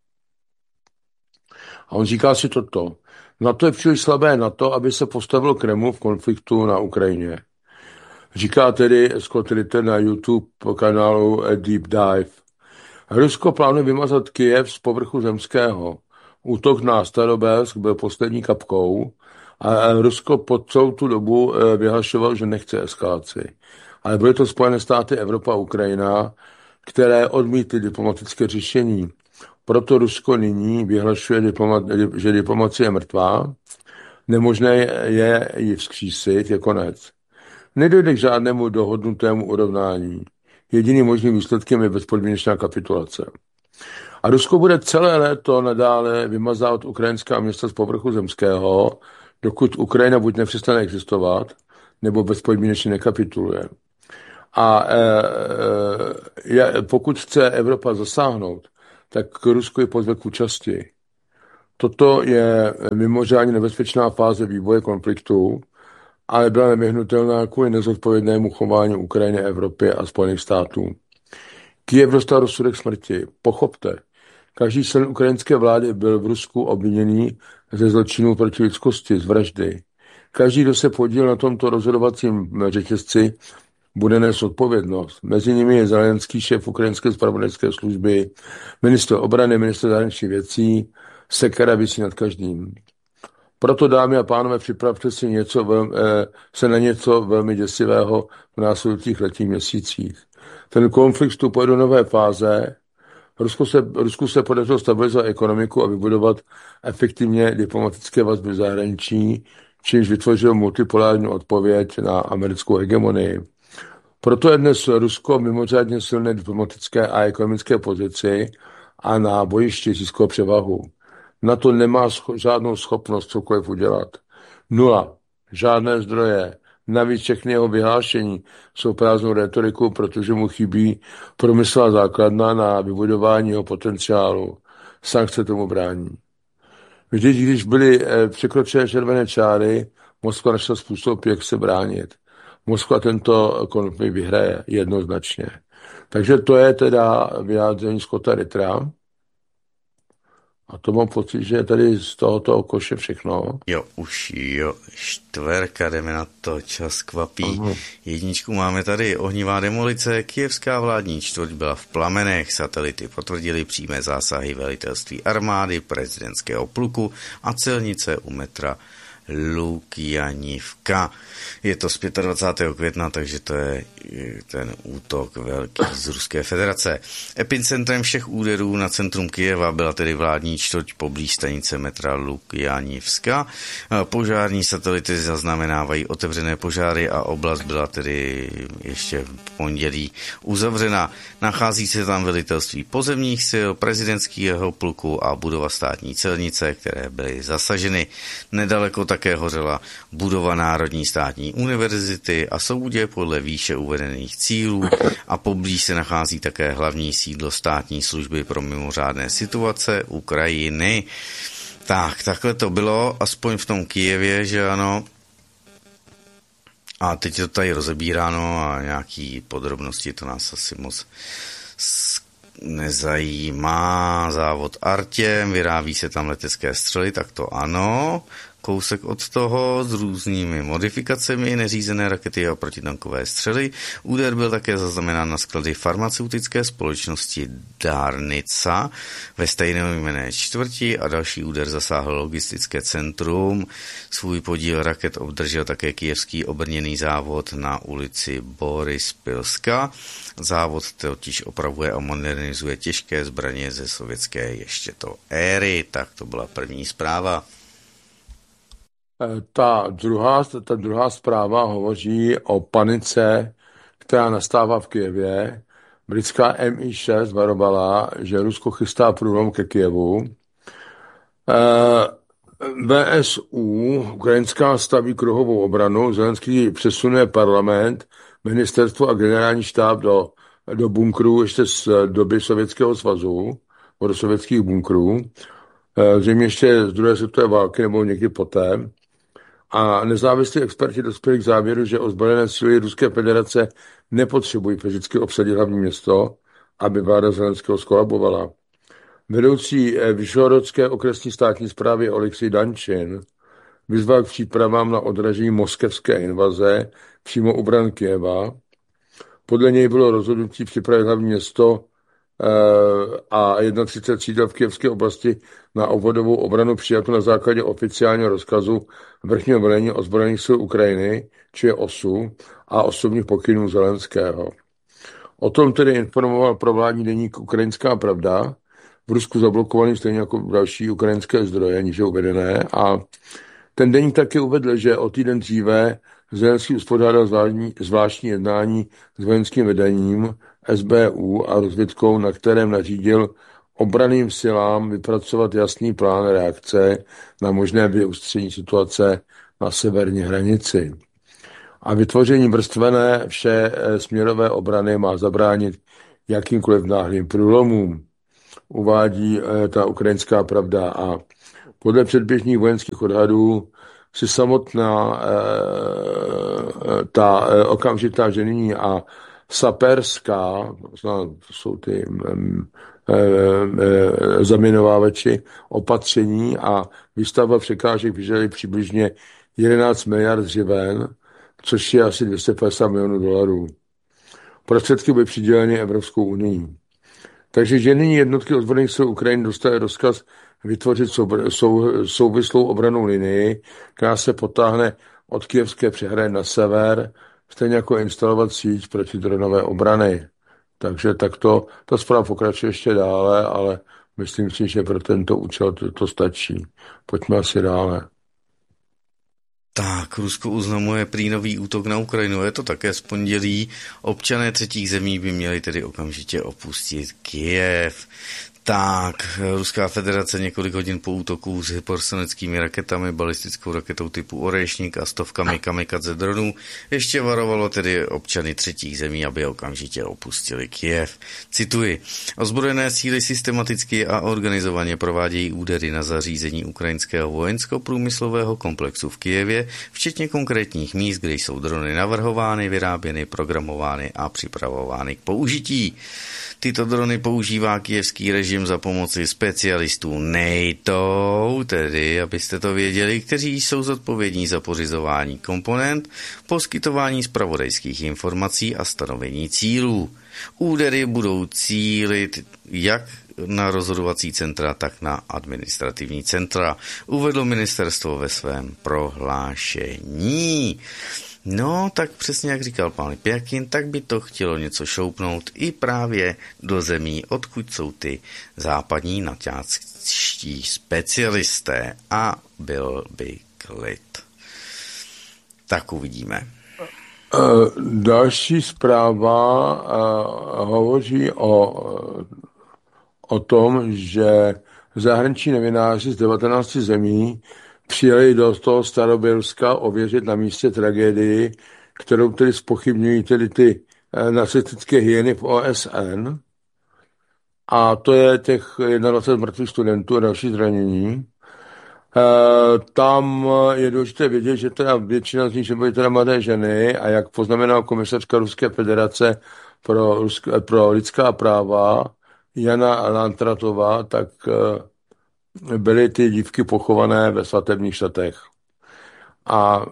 A on říká si toto. NATO je příliš slabé na to, aby se postavilo Kremlu v konfliktu na Ukrajině. Říká tedy Scott Ritter na YouTube kanálu Deep Dive. Rusko plánuje vymazat Kyjev z povrchu zemského. Útok na Starobelsk byl poslední kapkou A Rusko po celou tu dobu vyhlašovalo, že nechce eskalaci. Ale byly to Spojené státy, Evropa a Ukrajina, které odmítly diplomatické řešení. Proto Rusko nyní vyhlašuje, že diplomacie je mrtvá. Nemožné je ji vzkřísit, je konec. Nedojde k žádnému dohodnutému urovnání. Jediným možným výsledkem je bezpodmínečná kapitulace. A Rusko bude celé léto nadále vymazávat ukrajinská města z povrchu zemského, dokud Ukrajina buď nepřestane existovat, nebo bezpodmínečně nekapituluje. A e, e, pokud chce Evropa zasáhnout, tak Rusko je pozve k účasti. Toto je mimořádně nebezpečná fáze vývoje konfliktu, ale byla nevyhnutelná kvůli nezodpovědnému chování Ukrajiny, Evropy a Spojených států. Kyjev dostal rozsudek smrti. Pochopte, každý člen ukrajinské vlády byl v Rusku obviněný ze zločinů proti lidskosti, z vraždy. Každý, kdo se podíl na tomto rozhodovacím řetězci, bude nést odpovědnost. Mezi nimi je Zelenský, šéf ukrajinské zpravodajské služby, ministr obrany, ministr zahraničních věcí, sekera visí nad každým. Proto, dámy a pánové, připravte si něco velmi, se na něco velmi děsivého v následujících letních měsících. Ten konflikt vstupuje do nové fáze. Rusku se, Rusku se podařilo stabilizovat ekonomiku a vybudovat efektivně diplomatické vazby v zahraničí, čímž vytvořil multipolární odpověď na americkou hegemonii. Proto je dnes Rusko mimořádně silné diplomatické a ekonomické pozici a na bojišti získalo převahu. Na to nemá scho- žádnou schopnost cokoliv udělat. Nula. Žádné zdroje. Navíc všechny jeho vyhlášení jsou prázdnou retorikou, protože mu chybí promyslná základna na vybudování jeho potenciálu. Sankce tomu brání. Vždyť, když byly eh, překročené červené čáry, Moskva našla způsob, jak se bránit. Moskva tento konflikt vyhraje jednoznačně. Takže to je teda vyjádření Scotta Rittera. A to mám pocit, že je tady z tohoto koše všechno. Jo, už jo, čtverka, jdeme na to, čas kvapí. Aha. Jedničku máme tady, ohnivá demolice, kyjevská vládní čtvrť byla v plamenech, satelity potvrdili přímé zásahy velitelství armády, prezidentského pluku a celnice u metra Lukjanivka. Je to z dvacátého pátého května, takže to je ten útok velký z Ruské federace. Epicentrem všech úderů na centrum Kyjeva byla tedy vládní čtvrť poblíž stanice metra Lukjanivska. Požární satelity zaznamenávají otevřené požáry a oblast byla tedy ještě v pondělí uzavřena. Nachází se tam velitelství pozemních sil, prezidentského pluku a budova státní celnice, které byly zasaženy. Nedaleko také hořela budova Národní státní univerzity a soudě podle výše uvedených cílů a poblíž se nachází také hlavní sídlo státní služby pro mimořádné situace Ukrajiny. Tak, takhle to bylo, aspoň v tom Kyjevě, že ano. A teď je to tady rozebíráno a nějaký podrobnosti, to nás asi moc nezajímá. Závod Artěm, vyrábí se tam letecké střely, tak to ano. Kousek od toho s různými modifikacemi, neřízené rakety a protitankové střely. Úder byl také zaznamenán na sklady farmaceutické společnosti Dárnica ve stejnojmenné čtvrti a další úder zasáhl logistické centrum. Svůj podíl raket obdržel také kyjevský obrněný závod na ulici Borispilska. Závod totiž opravuje a modernizuje těžké zbraně ze sovětské ještě to éry. Tak to byla první zpráva. Ta druhá, ta druhá zpráva hovoří o panice, která nastává v Kyjevě. Britská M I šest varovala, že Rusko chystá průlom ke Kyjevu. V S U, ukrajinská staví kruhovou obranu, Zelenský přesunuje parlament, ministerstvo a generální štáb do, do bunkrů ještě z doby Sovětského svazu, do sovětských bunkrů, zřejmě ještě z druhé světové války nebo někdy poté. A nezávislí experti dospěli k závěru, že ozbrojené síly Ruské federace nepotřebují fyzicky obsadit hlavní město, aby vláda Zelenského skolabovala. Vedoucí Vyšehradské okresní státní správy Oleksij Dančin vyzval k přípravám na odražení moskevské invaze přímo u bran Kyjeva. Podle něj bylo rozhodnutí připravit hlavní město a třicet jedna sídel v Kyjevské oblasti na obvodovou obranu přijato na základě oficiálního rozkazu vrchního velení ozbrojených sil Ukrajiny, či je OSU, a osobních pokynů Zelenského. O tom tedy informoval provládní deník Ukrajinská pravda, v Rusku zablokovaný stejně jako další ukrajinské zdroje, níže uvedené, a ten deník taky uvedl, že o týden dříve Zelenský uspořádal zvláštní, zvláštní jednání s vojenským vedením S B U a rozvědkou, na kterém nařídil obranným silám vypracovat jasný plán reakce na možné vyústění situace na severní hranici. A vytvoření vrstvené vše směrové obrany má zabránit jakýmkoliv náhlým průlomům, uvádí ta Ukrajinská pravda. A podle předběžných vojenských odhadů si samotná ta okamžitá ženění a saperská, to jsou ty zaminovávači, opatření a výstavba překážek vyžadují přibližně jedenáct miliard hřiven, což je asi dvě stě padesát milionů dolarů. Prostředky byly přiděleny Evropskou unii. Takže ženění jednotky ozbrojených sil Ukrajiny dostane rozkaz vytvořit sou, souvislou obrannou linii, která se potáhne od Kyjevské přehrady na sever, stejně jako instalovat síť protidronové obrany. Takže takto ta zpráva pokračuje ještě dále, ale myslím si, že pro tento účel to, to stačí. Pojďme asi dále. Tak, Rusko oznamuje prý nový útok na Ukrajinu. Je to také z pondělí. Občané třetích zemí by měli tedy okamžitě opustit Kyjev. Tak, Ruská federace několik hodin po útoku s hypersonickými raketami, balistickou raketou typu Orešník a stovkami kamikadze dronů ještě varovalo tedy občany třetích zemí, aby okamžitě opustili Kyjev. Cituji: ozbrojené síly systematicky a organizovaně provádějí údery na zařízení ukrajinského vojensko-průmyslového komplexu v Kyjevě, včetně konkrétních míst, kde jsou drony navrhovány, vyráběny, programovány a připravovány k použití. Tyto drony používá kyjevský režim za pomoci specialistů NATO, tedy, abyste to věděli, kteří jsou zodpovědní za pořizování komponent, poskytování zpravodajských informací a stanovení cílů. Údery budou cílit jak na rozhodovací centra, tak na administrativní centra, uvedlo ministerstvo ve svém prohlášení. No, tak přesně jak říkal pan Lipjakin, tak by to chtělo něco šoupnout i právě do zemí, odkud jsou ty západní naťáckští specialisté, a byl by klid. Tak uvidíme. Další zpráva hovoří o, o tom, že zahraniční novináři z devatenácti zemí přijeli do toho Starobělska ověřit na místě tragédii, kterou tedy zpochybňují tedy ty nacistické hyeny v O S N. A to je těch dvacet jedna mrtvých studentů a další zranění. E, tam je důležité vědět, že teda většina z nich byly teda mladé ženy, a jak poznamenala komisařka Ruské federace pro, ruské, pro lidská práva Jana Lantratová, tak byly ty dívky pochované ve svatebních šatech. A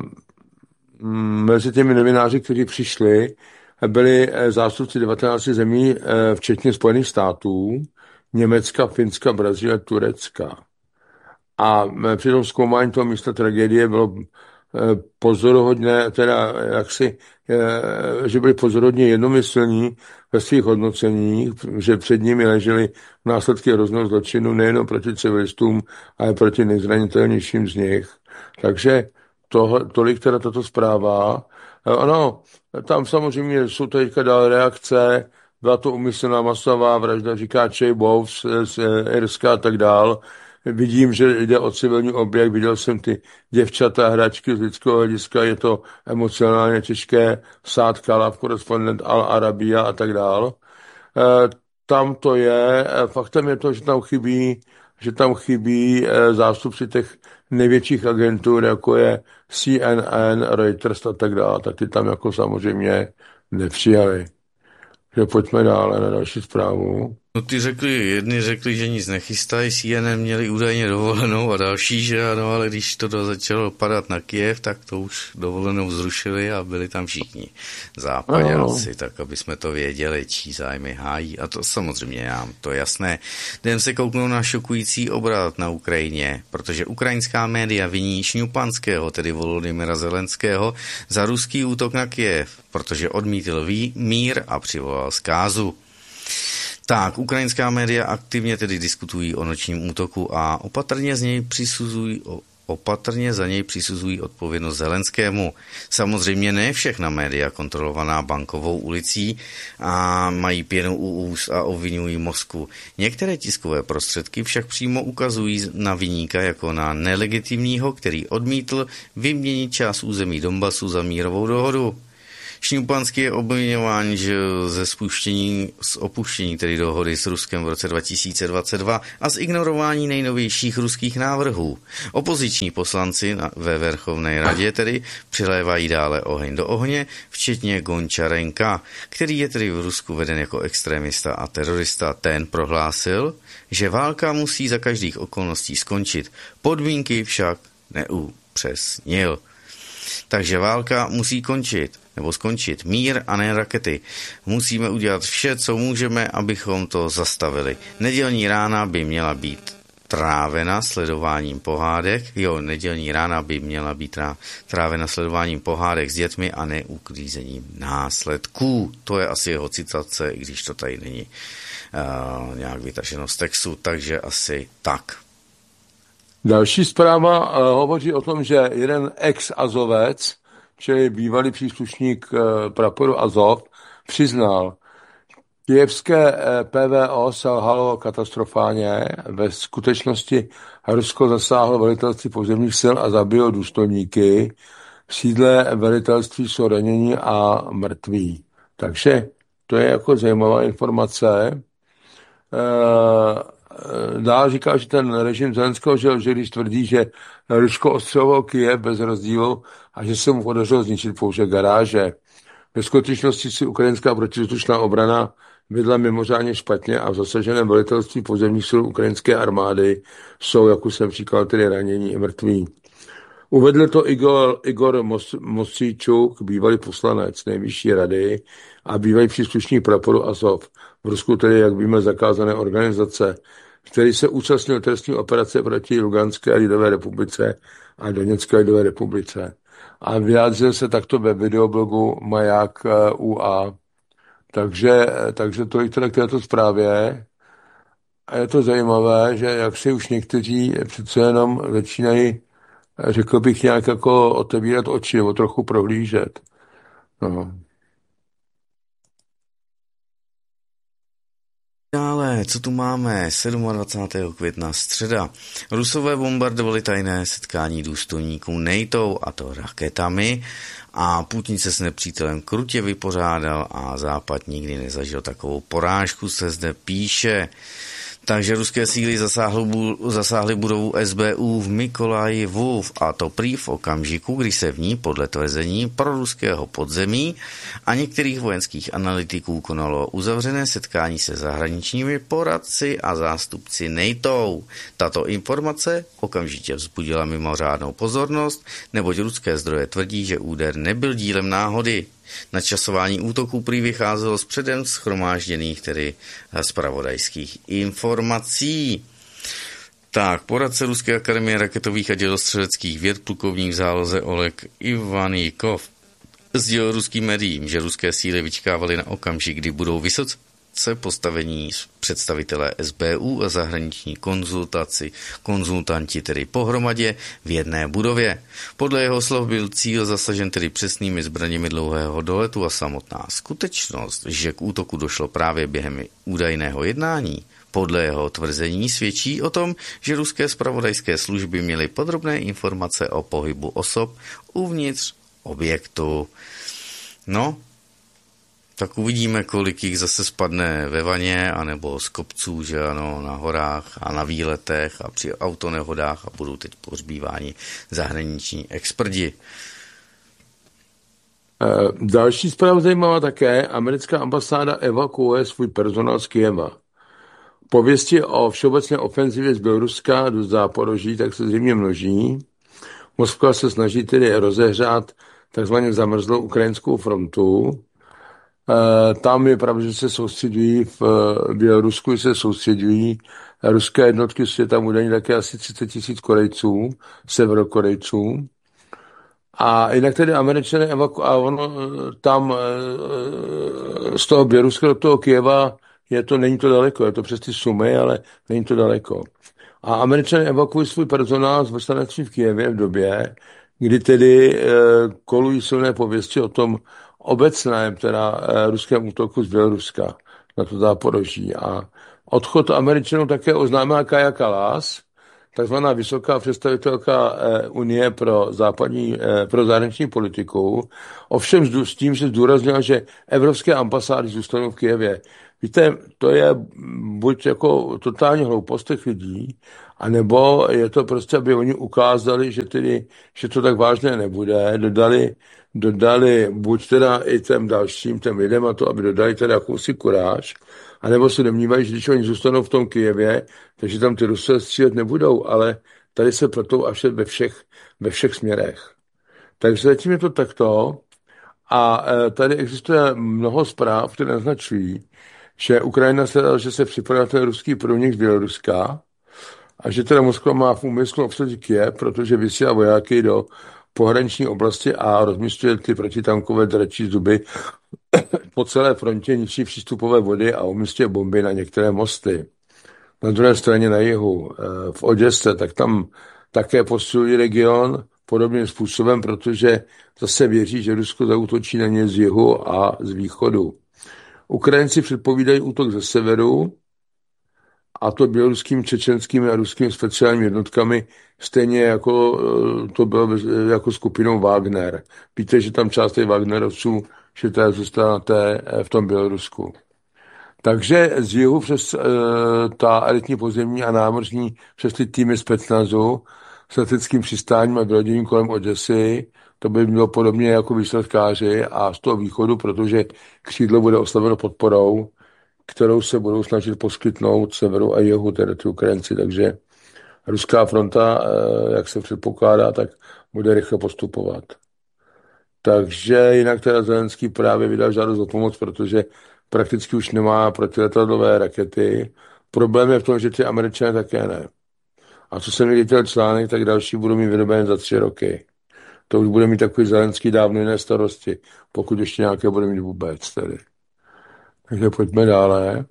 e, mezi těmi novináři, kteří přišli, byli zástupci devatenácti zemí, e, včetně Spojených států, Německa, Finska, Brazílie, Turecka. A e, při tom zkoumání toho místa tragédie bylo e, pozoruhodné, teda jaksi, e, že byli pozoruhodně jednomyslní ve svých hodnoceních, že před nimi ležely následky hrozného zločinu nejen proti civilistům, ale proti nejzranitelnějším z nich. Takže to, tolik teda tato zpráva. Ano, tam samozřejmě jsou to teďka dál reakce, byla to umyslná masová vražda, říká Jay Bowes z Irska a tak dál. Vidím, že jde o civilní objekt, viděl jsem ty děvčata, hračky z lidského hlediska, je to emocionálně těžké, Saad Khalaf, korespondent Al Arabiya a tak dál. E, tam to je, faktem je to, že tam chybí, že tam chybí e, zástupci těch největších agentur, jako je C N N, Reuters a tak dále, tak ty tam jako samozřejmě nepřijali. Takže pojďme dále na další zprávu. No ty řekli, jedni řekli, že nic nechystají, C N N měli údajně dovolenou a další, že ano, ale když to začalo padat na Kyjev, tak to už dovolenou zrušili a byli tam všichni západělci, no. Tak aby jsme to věděli, čí zájmy hájí. A to samozřejmě já, to je jasné. Jdem se kouknout na šokující obrat na Ukrajině, protože ukrajinská média viní Šňupanského, tedy Volodymyra Zelenského, za ruský útok na Kyjev, protože odmítl mír a přivolal zkázu. Tak, ukrajinská média aktivně tedy diskutují o nočním útoku a opatrně z něj přisuzují, opatrně za něj přisuzují odpovědnost Zelenskému. Samozřejmě ne všechna média kontrolovaná Bankovou ulicí a mají pěnu u úst a obvinují Moskvu. Některé tiskové prostředky však přímo ukazují na viníka jako na nelegitimního, který odmítl vyměnit část území Donbasu za mírovou dohodu. Šňupanský je obviňován, že ze spuštění, z opuštění tedy dohody s Ruskem v roce dva tisíce dvacet dva a z ignorování nejnovějších ruských návrhů. Opoziční poslanci na, ve Verchovné radě tedy přilévají dále oheň do ohně, včetně Gončarenka, který je tedy v Rusku veden jako extremista a terorista. Ten prohlásil, že válka musí za každých okolností skončit. Podmínky však neupřesnil. Takže válka musí končit, nebo skončit. Mír a ne rakety. Musíme udělat vše, co můžeme, abychom to zastavili. Nedělní rána by měla být trávena sledováním pohádek. Jo, nedělní rána by měla být trávena sledováním pohádek s dětmi a ne uklízením následků. To je asi jeho citace, i když to tady není uh, nějak vytaženo z textu, takže asi tak. Další zpráva uh, hovoří o tom, že jeden ex-azovec, čili bývalý příslušník uh, praporu Azov, přiznal, kyjevské uh, P V O selhalo katastrofálně. Ve skutečnosti Rusko zasáhlo velitelství pozemních sil a zabilo důstojníky. V sídle velitelství jsou ranění a mrtví. Takže to je jako zajímavá informace. Uh, Dál říká, že ten režim Zelenského, že, že když tvrdí, že Rusko ostřelovalo Kyjev bez rozdílu a že se mu podařilo zničit pouze garáže. Ve skutečnosti si ukrajinská protivzdušná obrana vedla mimořádně špatně a v zasaženém velitelství pozemních sil ukrajinské armády jsou, jak už jsem říkal, tedy ranění i mrtví. Uvedl to Igor, Igor Mos, Mosíčuk, bývalý poslanec nejvyšší rady a bývalý příslušník praporu Azov. V Rusku tedy, jak víme, zakázané organizace, který se účastnil trestní operace proti Luganské lidové republice a Doněcké lidové republice. A vyjádřil se takto ve videoblogu Maják U A. Takže, takže to je teda k této zprávě. A je to zajímavé, že jak si už někteří přece jenom začínají, řekl bych, nějak jako otevírat oči nebo trochu prohlížet. No. Dále, co tu máme? dvacátého sedmého května středa. Rusové bombardovali tajné setkání důstojníků NATO, a to raketami, a Putin se s nepřítelem krutě vypořádal a Západ nikdy nezažil takovou porážku, se zde píše. Takže ruské síly zasáhly, zasáhly budovu S B U v Mykolajivu, a to prý v okamžiku, kdy se v ní podle tvrzení proruského podzemí a některých vojenských analytiků konalo uzavřené setkání se zahraničními poradci a zástupci NATO. Tato informace okamžitě vzbudila mimořádnou pozornost, neboť ruské zdroje tvrdí, že úder nebyl dílem náhody. Načasování útoků prý vycházelo z předem shromážděných, tedy zpravodajských informací. Tak, poradce Ruské akademie raketových a dělostřeleckých věd plukovník v záloze Oleg Ivanikov sdělil ruským médiím, že ruské síly vyčkávaly na okamžik, kdy budou vysoce postavení představitelé S B U a zahraniční konzultaci, konzultanti tedy pohromadě v jedné budově. Podle jeho slov byl cíl zasažen tedy přesnými zbraněmi dlouhého doletu a samotná skutečnost, že k útoku došlo právě během údajného jednání, podle jeho tvrzení svědčí o tom, že ruské zpravodajské služby měly podrobné informace o pohybu osob uvnitř objektu. No, tak uvidíme, kolik jich zase spadne ve vaně, anebo z kopců, že ano, na horách a na výletech a při autonehodách a budou teď pohřbíváni zahraniční experti. Další zpráva zajímavá také. Americká ambasáda evakuuje svůj personál z Kyjeva. Pověsti o všeobecné ofenzivě z Běloruska do Záporoží tak se zřejmě množí. Moskva se snaží tedy rozehřát takzvaně zamrzlou ukrajinskou frontu. E, tam je pravda, že se soustředují v Bělorusku, se soustředují ruské jednotky, je tam údajně také asi třicet tisíc Korejců, severokorejců. A jinak tedy Američané evaku- a ono tam z toho Běloruska do toho Kyjeva je to, není to daleko, je to přes ty Sumy, ale není to daleko. A Američané evakuují svůj personál z velvyslanectví v Kyjevě v době, kdy tedy e, kolují silné pověsti o tom obecném, teda e, ruském útoku z Běloruska na to Záporoží. A odchod Američanů také oznámila Kaja Kallas, takzvaná vysoká představitelka e, Unie pro západní, e, pro zahraniční politiku, ovšem s tím, že zdůraznila, že evropské ambasády zůstanou v Kyjevě. Víte, to je buď jako totálně hloupost těch lidí, anebo je to prostě, aby oni ukázali, že, tedy, že to tak vážné nebude, dodali, dodali buď teda i těm dalším, těm lidem a to, aby dodali teda jakousi kuráž, anebo se domnívají, že když oni zůstanou v tom Kyjevě, takže tam ty Rusové střílet nebudou, ale tady se protou až ve všech, ve všech směrech. Takže zatím je to takto a tady existuje mnoho zpráv, které naznačují, že Ukrajina se, že se připravila ten ruský průnik z Běloruska a že teda Moskva má v úmyslu obsadit Kyjev, protože vysílá vojáky do pohraniční oblasti a rozmístuje ty protitankové dračí zuby po celé frontě, ničí přístupové vody a umístuje bomby na některé mosty. Na druhé straně na jihu, v Oděse, tak tam také posilují region podobným způsobem, protože zase věří, že Rusko zaútočí na ně z jihu a z východu. Ukrajinci předpovídají útok ze severu, a to běloruským, čečenskými a ruskými speciálními jednotkami, stejně jako to bylo jako skupinou Wagner. Víte, že tam část těch Wagnerovců, že to zůstala v tom Bělorusku. Takže z jihu přes e, ta elitní pozemní a námořní, přes ty týmy specnazu s leteckým přistáním a vyloděním kolem Oděsy, to by bylo podobně jako výsledkáři, a z toho východu, protože křídlo bude oslaveno podporou, kterou se budou snažit poskytnout severu a jihu, tedy ty Ukrajinci. Takže ruská fronta, jak se předpokládá, tak bude rychle postupovat. Takže jinak teda Zelenský právě vydal žádost o pomoc, protože prakticky už nemá protiletadlové rakety. Problém je v tom, že ty Američané také ne. A co jsem viděl článek, tak další budou mít vyrobené za tři roky. To už bude mít takový Zelenský dávno jiné starosti, pokud ještě nějaké bude mít vůbec tedy. Takže pojďme dále.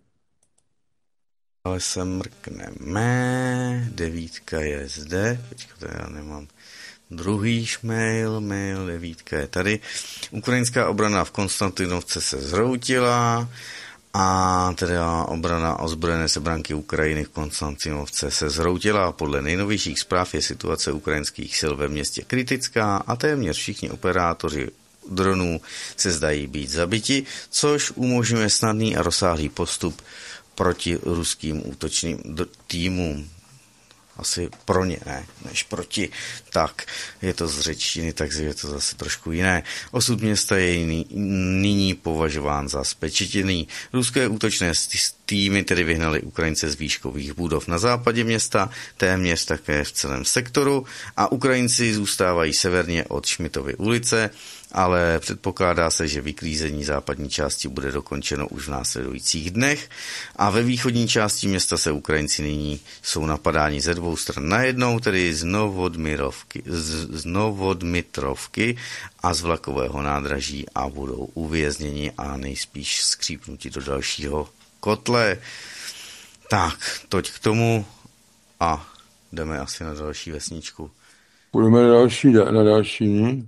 Ale se mrkneme, devítka je zde, počkejte, já nemám druhý mail, mail, devítka je tady. Ukrajinská obrana v Konstantinovce se zhroutila a teda obrana ozbrojené sebranky Ukrajiny v Konstantinovce se zhroutila. Podle nejnovějších zpráv je situace ukrajinských sil ve městě kritická a téměř všichni operátoři dronů se zdají být zabiti, což umožňuje snadný a rozsáhlý postup proti ruským útočným týmům. Asi pro ně, ne, než proti. Tak, je to z řečtiny, takže je to zase trošku jiné. Osud města je nyní považován za spečetěný. Ruské útočné týmy tedy vyhnali Ukrajince z výškových budov na západě města, téměř také v celém sektoru, a Ukrajinci zůstávají severně od Šmitovy ulice, ale předpokládá se, že vyklízení západní části bude dokončeno už v následujících dnech a ve východní části města se Ukrajinci nyní jsou napadáni ze dvou stran najednou, tedy z Novodmitrovky, z, z Novodmitrovky a z vlakového nádraží, a budou uvězněni a nejspíš skřípnuti do dalšího kotle. Tak, toť k tomu a jdeme asi na další vesničku. Půjdeme na další, na další.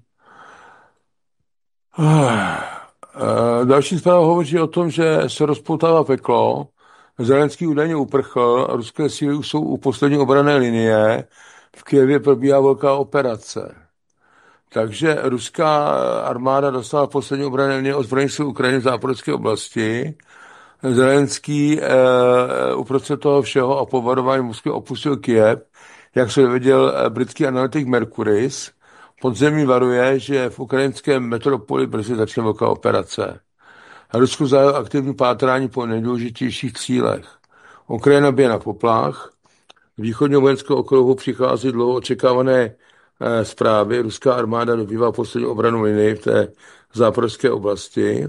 Další zpráva hovoří o tom, že se rozpoutává peklo. Zelenský údajně uprchl, ruské síly jsou u poslední obranné linie. V Kyjevě probíhá velká operace. Takže ruská armáda dostala poslední obranné linie ozbrojených sil Ukrajiny v záporské oblasti. Zelenský e, uprostřed toho všeho a po varování Moskvy opustil Kyjev, jak se dověděl britský analytik Mercuris. Podzemí varuje, že v ukrajinském metropoli brzy začne velká operace. Rusko zahájilo aktivní pátrání po nejdůležitějších cílech. Ukrajina bije na poplach. Z východního vojenského okruhu přichází dlouho očekávané eh, zprávy. Ruská armáda dobývá poslední obranu linii v té záporské oblasti.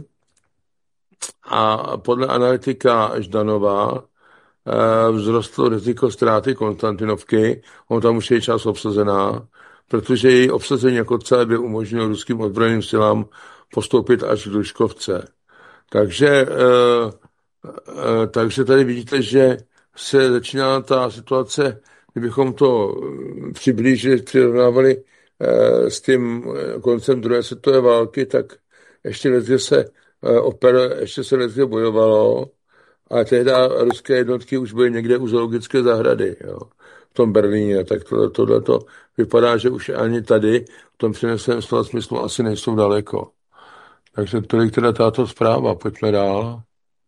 A podle analytika Ždanova eh, vzrostlo riziko ztráty Konstantinovky. On tam už je část obsazená, protože její obsazení jako celé by umožnilo ruským ozbrojeným silám postoupit až k Duškovce. Takže, eh, eh, takže tady vidíte, že se začíná ta situace, kdybychom to přiblížili, přirovnávali eh, s tím koncem druhé světové války, tak ještě leckde se eh, oper, ještě se leckde bojovalo, a tehdy ruské jednotky už byly někde u zoologické zahrady, jo, v tom Berlíně. Tak to, tohle to vypadá, že už ani tady v tom přeneseném slova smyslu asi nejsou daleko. Takže tolik teda tato zpráva. Pojďme dál.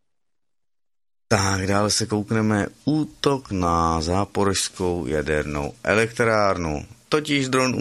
Tak dále se koukneme útok na záporožskou jadernou elektrárnu. Totiž dron